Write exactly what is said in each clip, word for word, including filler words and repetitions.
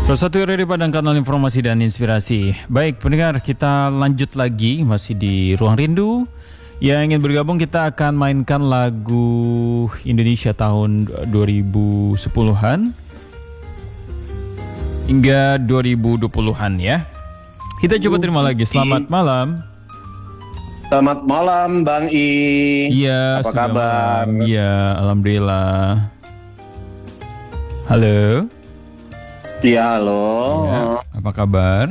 Satu Radio Padang, kanal informasi dan inspirasi. Baik pendengar, kita lanjut lagi masih di Ruang Rindu. Yang ingin bergabung, kita akan mainkan lagu Indonesia tahun dua ribu sepuluhan hingga dua ribu dua puluhan ya. Kita coba terima lagi. Selamat malam. Selamat malam Bang I. Iya, apa kabar? Iya, alhamdulillah. Halo. Iya, halo. Ya, apa kabar?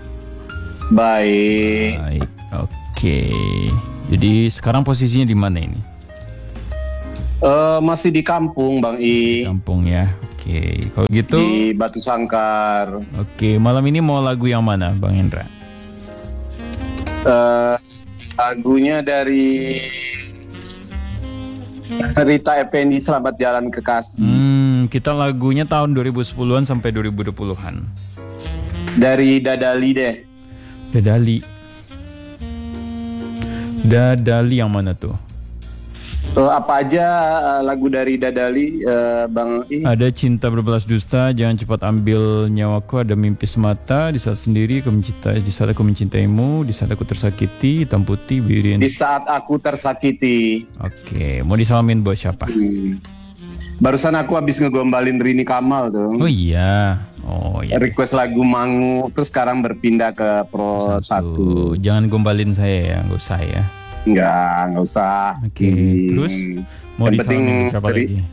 Baik. Baik, oke. Jadi sekarang posisinya di mana ini? Uh, masih di kampung Bang I. Kampung ya, oke. Kalau gitu di Batu Sangkar. Oke, malam ini mau lagu yang mana Bang Hendra? Uh, lagunya dari Rita Effendy, Selamat Jalan Kekasih. Hmm, kita lagunya tahun dua ribu sepuluhan sampai dua ribu dua puluhan. Dari Dadali deh. Dadali. Dadali yang mana tuh? Uh, apa aja uh, lagu dari Dadali, uh, Bang I? Ada Cinta Berbalas Dusta, Jangan Cepat Ambil Nyawaku, ada Mimpi Semata, Di Saat Sendiri, Aku Mencintai, Di Saat Aku Mencintaimu, Di Saat Aku Tersakiti, Hitam Putih, Birin. Di Saat Aku Tersakiti. Oke, mau disalamin buat siapa? Hmm. Barusan aku habis ngegombalin Rini Kamal tuh. Oh iya. Oh iya. Request lagu Mangu, terus sekarang berpindah ke Pro satu. Jangan gombalin saya ya, nggak usah ya. Enggak, nggak usah. Oke, hmm. terus mau disalamin siapa dari, lagi?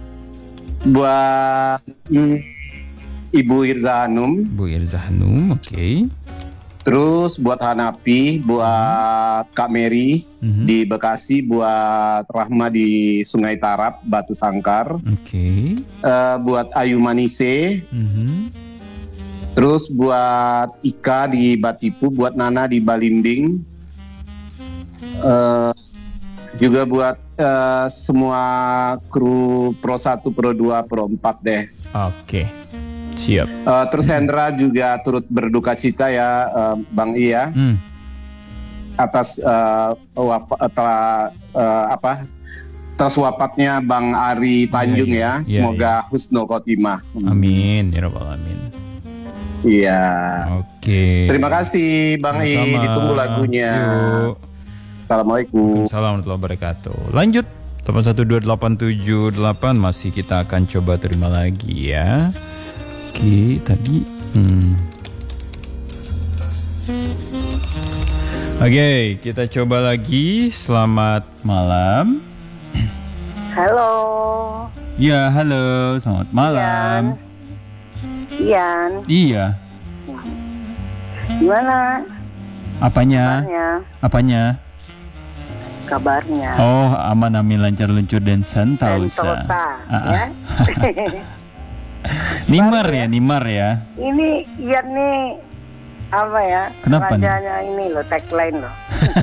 Buat hmm, Ibu Irza Hanum. Bu Irza Hanum, oke. Okay. Terus buat Hanapi, buat Kak Mary mm-hmm. di Bekasi, buat Rahma di Sungai Tarap, Batu Sangkar. Oke. Okay. Uh, buat Ayu Manise. Mm-hmm. Terus buat Ika di Batipu, buat Nana di Balimbing. Uh, juga buat uh, semua kru Pro satu, Pro dua, Pro empat deh. Oke. Okay. Siap. Uh, terus Hendra juga turut berduka cita ya, uh, Bang I ya, hmm. atas uh, wap- telah uh, apa atas wafatnya Bang Ari Tanjung yeah, ya. yeah, Semoga yeah. husnul khotimah. Amin, ya rabbal alamin. Iya. Oke. Okay. Terima kasih Bang I, ditunggu lagunya. Yuk. Assalamualaikum. Assalamualaikum warahmatullahi wabarakatuh. Lanjut delapan satu dua delapan tujuh delapan, masih kita akan coba terima lagi ya. Oke, tadi hmm. Oke, kita coba lagi. Selamat malam. Halo. Ya, halo. Selamat malam. Ian. Iya. Gimana? Apanya? Kabarnya? Apanya? Kabarnya. Oh, aman, amin, lancar, luncur, dan sentosa. Sentosa, Ah, ya. Nimar ya, Nimar ya. Ini Ian nih apa ya? Kenapa nih? Rajanya ini loh, tagline loh.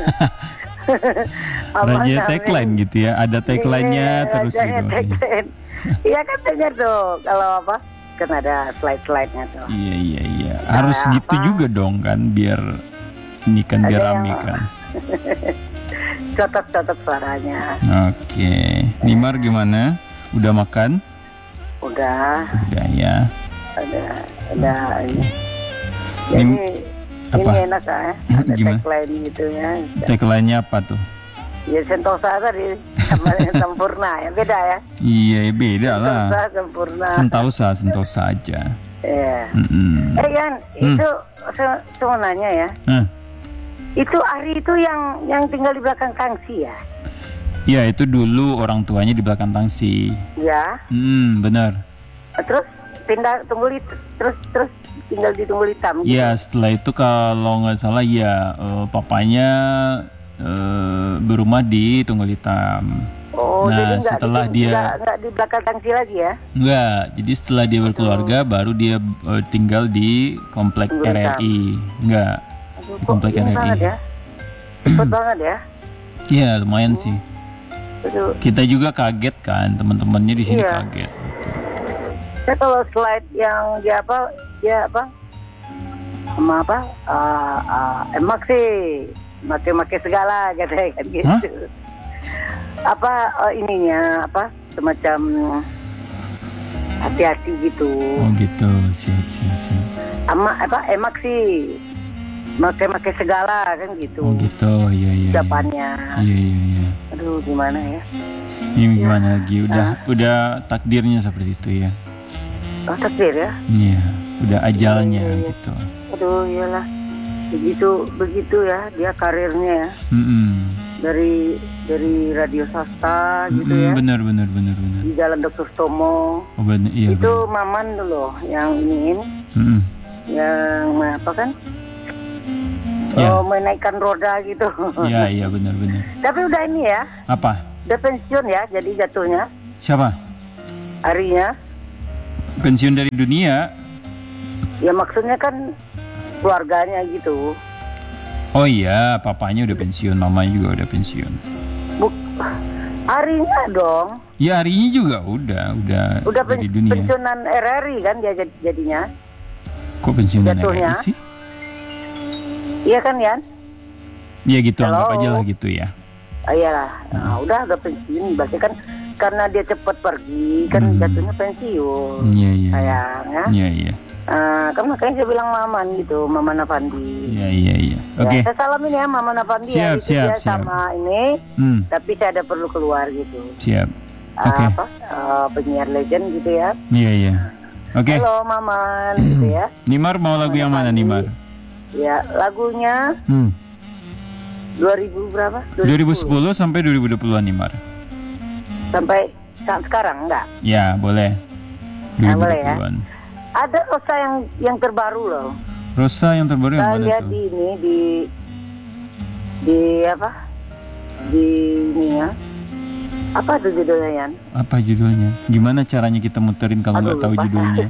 Raja tagline gitu ya, ada tagline-nya Iya, terus rajanya gitu. tagline. Iya kan dengar tuh kalau apa? Kan ada slide-slide-nya tuh. Iya iya iya, harus Nah, gitu apa? juga dong kan, biar ini kan biar Ada rame yang- kan. Cocok-cocok suaranya. Oke, Nimar gimana? Udah makan? Udah, Udah ya. udah, udah. Ini. Jadi Nim- apa? ini enak ya, ada Gimana? tagline gitu ya. Tagline-nya apa tuh? Ya Sentosa tadi sama yang sempurna ya, beda ya. Iya beda lah. Sentosa sempurna. Sentosa, Sentosa aja. Iya. Mm-mm. Eh Yan, Hmm. itu se- saya mau nanya ya. Hah? Itu Ari itu yang yang tinggal di belakang Kangsi ya? Iya, itu dulu orang tuanya di belakang tangsi. Ya. Hmm, benar. Terus pindah Tunggul Hitam, terus terus tinggal di Tunggul Hitam. gitu? Iya, setelah itu kalau nggak salah ya eh, papanya eh, berumah di Tunggul Hitam. Oh, Nah, jadi nggak setelah di, dia- nggak, nggak di belakang Kangsi lagi ya? Enggak, jadi setelah dia berkeluarga baru dia eh, tinggal di komplek Tunggul R R I. Enggak, Aduh, di kok komplek ini R R I. banget ya? Cepet banget ya? Iya, lumayan sih. Aduh. Kita juga kaget kan, teman-temannya di sini Iya. kaget. Saya kalau slide yang dia apa, dia apa, sama apa, uh, uh, emak sih, make-make segala katanya kan gitu. Apa uh, ininya apa semacam hati-hati gitu. Oh gitu, siap siap siap. Ama apa emak sih make-make segala kan gitu. Oh gitu, iya iya. Ucapannya. Iya iya iya. Aduh gimana ya? Ini gimana lagi? Udah udah takdirnya seperti itu ya. Oh takdir ya? Iya, udah ajalnya Iya, iya, iya. gitu. Aduh iyalah. Begitu begitu ya dia karirnya ya. Mm-mm. Dari dari radio swasta gitu Mm-mm, ya. benar benar benar benar. Di Jalan Dokter Stomo. Oh benar iya. Itu Maman dulu yang iniin Mm-mm. yang apa kan? Ya. Oh menaikkan roda gitu. Iya iya benar benar. Tapi udah ini ya, Apa? udah pensiun ya, jadi jatuhnya Siapa? harinya. Pensiun dari dunia? Ya maksudnya kan keluarganya gitu. Oh iya, papanya udah pensiun, mamanya juga udah pensiun. Buk, harinya dong. Ya harinya juga udah, udah, Udah pen, dari dunia. pensiunan R R I kan dia jad- jadinya. Kok pensiunan Jatuhnya. R R I sih? Iya kan Yan? Ya gitu, Halo. anggap aja lah gitu ya. Ah, iyalah. Nah, udah udah pensiun. Berarti kan karena dia cepat pergi kan Hmm. jatuhnya pensiun. Iya iya. Sayang ya. Iya iya. Ah, kan makanya saya bilang Maman gitu, Maman Afandi. Iya iya iya. Ya, Oke. saya salamin ya Maman Afandi Siap, ya, itu siap, dia siap. sama ini. Hmm, Tapi saya ada perlu keluar gitu. siap. Ah, Oke. apa ah, penyiar legend gitu ya. Iya iya. Oke. Halo Maman gitu ya. Nimar mau lagu yang mana Nimar? Ya lagunya Hmm. dua ribu berapa? dua ribu sepuluh sampai dua ribu dua puluhan Nimar. Sampai saat sekarang enggak? Ya boleh. Ah, boleh ya. dua ribu dua puluhan. Ada Rosa yang yang terbaru loh. Rosa yang terbaru yang Saya mana lihat tuh? di ini di di apa? Di ini ya. Apa tuh judulnya Yan? Apa judulnya? Gimana caranya kita muterin kalau Aduh, nggak tahu lupa. judulnya?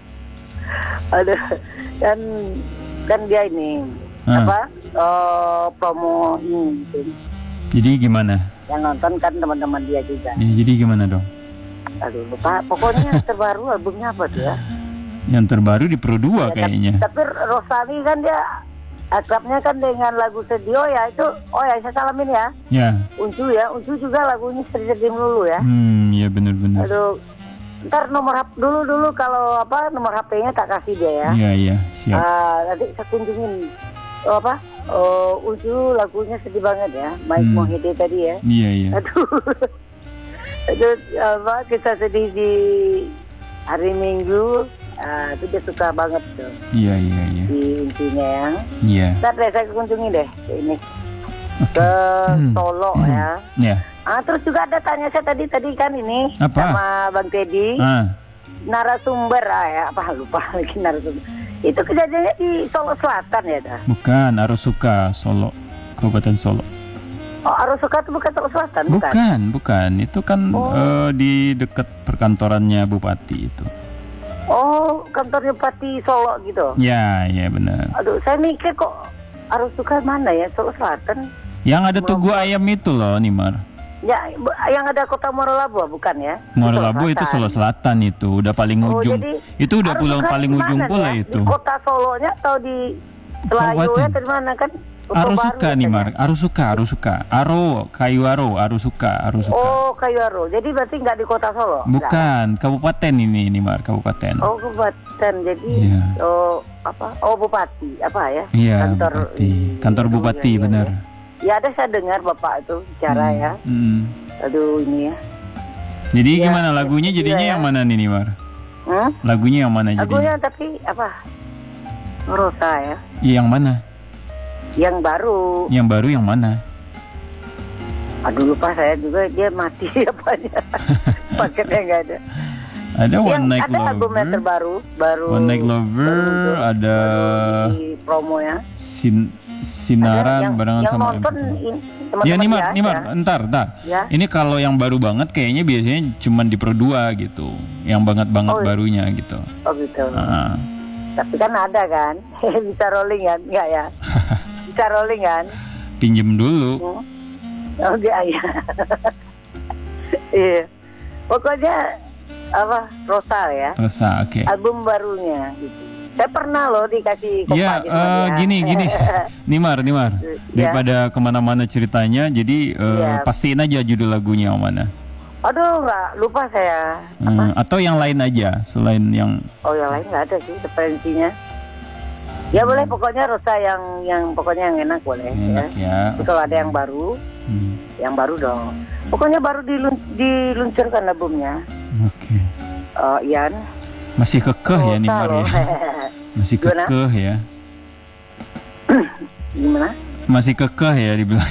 Ada kan kan dia ini Ah. apa? Oh, promo ini gitu. Jadi gimana? Yang nonton kan teman-teman dia juga. Ya, jadi gimana dong? Aduh lupa. Pokoknya yang terbaru albumnya apa tuh ya? Yang terbaru di Pro dua Ya, kayaknya. Tapi, tapi Rosani kan dia akrabnya kan dengan lagu Sedio ya itu. Oh ya saya salamin ya. Ya. Uncu ya, Uncu juga lagunya sedih-sedih melulu ya. Hmm, ya benar-benar. Aduh, ntar nomor H P dulu dulu kalau apa nomor H P-nya tak kasih dia ya. Iya, iya, siap. Ah, nanti saya kunjungin. Oh, apa? Oh, Uncu lagunya sedih banget ya. Mike Hmm. Mohede tadi ya. Iya, iya. Aduh, aduh apa kita sedih di hari Minggu. Ah, itu dia suka banget tuh Iya, iya, iya. di Uncunya ya. Iya. Ntar deh saya kunjungi deh ke ini Oke. ke Hmm. Solo ya. Ya. Ah, terus juga ada tanya saya tadi tadi kan ini Apa? sama Bang Teddy Ah, narasumber ah ya apa lupa lagi narasumber itu kejadiannya di Solo Selatan ya dah. bukan Arosuka, Solo, Kabupaten Solo. Oh Arosuka itu bukan Solo Selatan bukan? Bukan, bukan. Itu kan Oh. eh, di dekat perkantorannya Bupati itu. Oh kantornya Bupati Solo gitu. Ya, ya benar. Aduh saya mikir kok Arosuka mana ya Solo Selatan? Yang ada Tugu Ayam itu loh, Nimar. Ya bu- yang ada kota Morolabu bukan ya? Muara Solo Labu itu Selatan. Solo Selatan itu, udah paling Oh, ujung. jadi Itu udah pulang Arosuka paling di ujung mana pula ya? itu. Di kota Solonya atau di Selayu ya Kabupaten. dari mana kan? Kota Arosuka baru nih katanya. Mar, Arosuka, Arosuka, Aro, Kayu Aro, Arosuka, Arosuka. Oh Kayu Aro, jadi berarti nggak di kota Solo? Nggak? Bukan, kabupaten ini nih Mar, kabupaten. Oh kabupaten, jadi Iya. oh apa? Oh bupati apa ya? Iya, Kantor Bupati. Kantor Oh, Bupati, iya, iya, benar. iya. Ya ada saya dengar bapak itu bicara Hmm, ya. hmm. Aduh ini ya. Jadi Iya, gimana lagunya iya, jadinya ya. yang mana nih nih Mar? Hmm? Lagunya yang mana Lagunya jadinya? tapi apa? Rosa ya. Iya, yang mana? Yang baru. Yang baru yang mana? Aduh lupa saya juga dia mati apanya. Paketnya nggak ada. Ada One Yang Night ada album yang Lover. terbaru, baru. One Night Lover, baru, ada baru di promo ya. Sin Ada Sinaran yang, barengan yang sama nonton M P. in- Ya teman-teman Nimar, ya, Nimar, ya. entar, entar. Ya. Ini kalau yang baru banget kayaknya biasanya cuman di Pro dua gitu. Yang banget-banget Oh, iya. barunya gitu. Oh gitu. Ah. Tapi kan ada kan, bisa rolling kan, enggak ya? Bisa rolling kan? Pinjem dulu. Hmm? Oh iya, iya. Iya. Pokoknya apa Rosa ya, Rosa, oke. album barunya gitu. Saya pernah loh dikasih kompak Ya, gitu sama eh, dia. gini, gini. Nimar, Nimar. Ya. Daripada kemana-mana ceritanya, jadi eh, Ya. pastiin aja judul lagunya yang mana. Aduh, nggak lupa saya. Hmm, atau yang lain aja selain yang Oh, yang lain nggak ada sih referensinya. Ya boleh, pokoknya Rosa yang yang pokoknya yang enak boleh enak ya. ya. Tapi kalau ada yang baru, Hmm, yang baru dong. Pokoknya baru dilun- diluncurkan albumnya. Oke. Oh, Ian. Masih kekeh ya nih Rosa Mar loh. ya. Masih Gimana? kekeh ya. Gimana? Masih kekeh ya dibilang.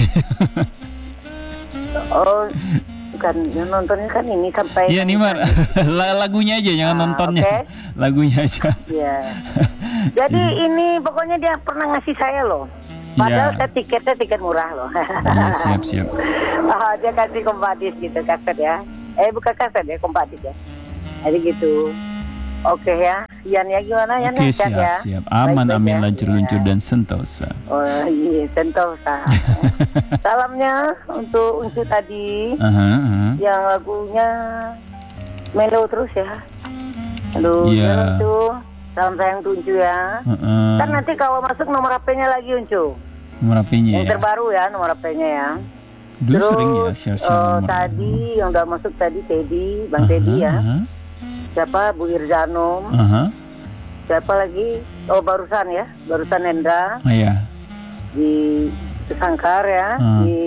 Oh, bukan yang nontonnya kan ini sampai. Iya nih Mar. La- Lagunya aja jangan Ah, nontonnya. oke. Lagunya aja. Iya. Jadi ini pokoknya dia pernah ngasih saya loh. Padahal Iya. saya tiketnya tiket murah loh. Iya, siap siap. Ah, dia kasih kompadis gitu, kaset ya. Eh bukan kaset ya, kompadis ya. Jadi gitu. Oke ya. Yan ya gimana Yan? Oke, ya? Sehat siap ya? siap. Aman Baik-baik amin ya? lancur luncur Iya. dan sentosa. Oh iya, sentosa. Salamnya untuk Uncu tadi Aha, aha. yang lagunya melo terus ya. Aduh, Iya. ya, Uncu. Salam sayang untuk Uncu ya. Heeh. Kan nanti kalau masuk nomor H P-nya lagi Uncu. Nomor H P-nya Yang ya. terbaru ya nomor H P-nya ya. Dulu Terus sering ya share-share eh, nomor. tadi yang udah masuk tadi Teddy, Bang Aha, Teddy ya. aha, Siapa Bu Irzanom? aha. Siapa lagi? Oh barusan ya, barusan Hendra Ah, ya. di Sangkar ya. Hmm. Di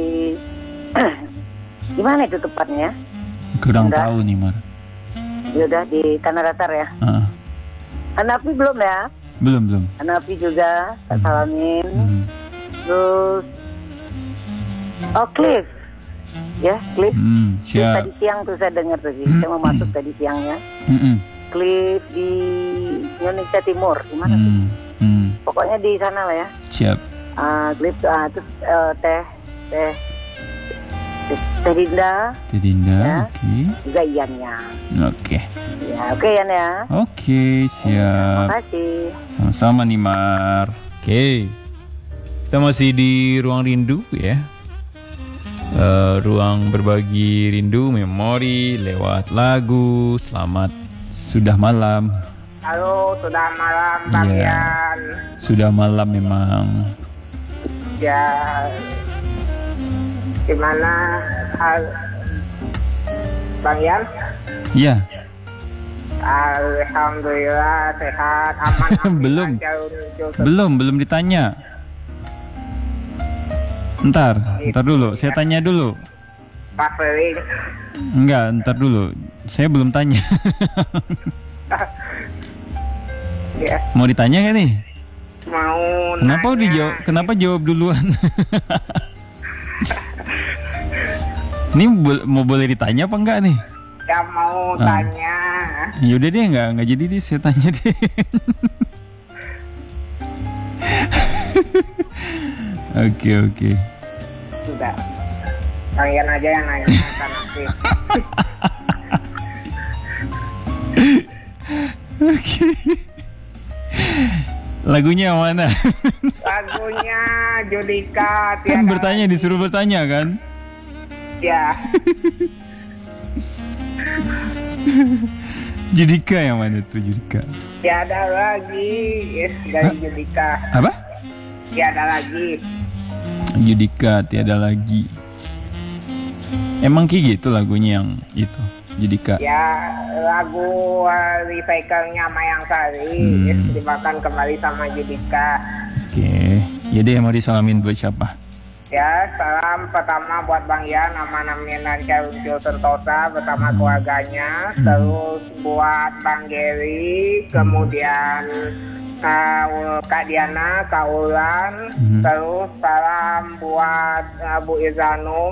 di mana itu tepatnya? Kurang Enggak. tahu nih Mar. Ya udah di Tanah Datar ya. Ah, Hanafi belum ya? belum belum. Hanafi juga, tak salamin. Hmm. Terus oh Cliff, ya Cliff. Hmm, Cliff siap. tadi siang tuh saya dengar tadi, saya mau masuk tadi siangnya. Mm-mm. Cliff di Indonesia Timur, di mana sih? Hmm, hmm, Pokoknya di sana lah ya. siap. Ah, Cliff, ah, terus eh, teh, teh, teh, teh Dinda, Tidinda, Ya. oke. juga Iannya. Oke. Ya, oke Ian ya. Oke, siap. Terima kasih. Sama-sama nih Mar. Oke. Kita masih di Ruang Rindu ya. Eh, ruang berbagi rindu, memori lewat lagu. Selamat sudah malam. Halo, sudah malam Bang Iya. Ian. Sudah malam memang. Ya, gimana hal Bang Ian? Iya. Alhamdulillah sehat, aman. amin, Belum. lancar, luncur, Belum, belum ditanya. Ntar, ntar dulu. Saya tanya dulu. traveling. Enggak, ntar dulu. Saya belum tanya. Ya, Mau ditanya nggak nih? mau Kenapa nanya, dijawab? Kenapa jawab duluan? Ini bo- mau boleh ditanya apa enggak nih? Ya mau Ah. tanya. Yaudah deh, nggak nggak jadi deh. Saya tanya deh. Oke oke. Sudah. Bang Ian aja yang nanya kan nanti. Oke. Lagunya yang mana? Lagunya Judika Kan tiada bertanya, disuruh bertanya kan? ya. Judika yang mana tuh Judika? Tiada lagi yes, dari Judika. Apa? Tiada lagi. Judika tiada lagi. Emang kayak gitu lagunya yang itu Judika. Ya lagu uh, recycle-nya Mayang Sari Hmm. yes, dimakan kembali sama Judika. Oke. Ya deh, mau disalamin buat siapa? Ya, salam pertama buat Bang Ian, nama namanya Nanca Uncil Sentosa bersama keluarganya. Terus buat Bang Geri, kemudian uh, Kak Diana, Kak Ulan. Hmm. Terus salam buat uh, Bu Izanum.